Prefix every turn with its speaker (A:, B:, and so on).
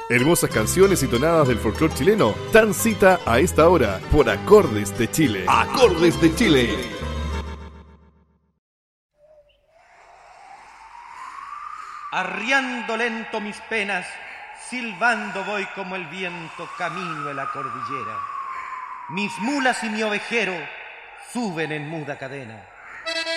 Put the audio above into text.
A: Hermosas canciones y tonadas del folclore chileno dan cita a esta hora por Acordes de Chile. Acordes de Chile.
B: Arriando lento mis penas, silbando voy como el viento camino de la cordillera. Mis mulas y mi ovejero suben en muda cadena.